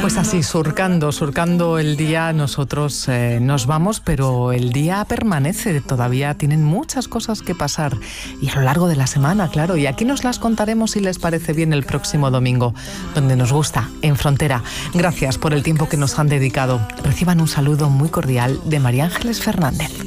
Pues así, surcando el día, nosotros nos vamos, pero el día permanece, todavía tienen muchas cosas que pasar, y a lo largo de la semana, claro, y aquí nos las contaremos si les parece bien el próximo domingo, donde nos gusta, en Frontera. Gracias por el tiempo que nos han dedicado. Reciban un saludo muy cordial de María Ángeles Fernández.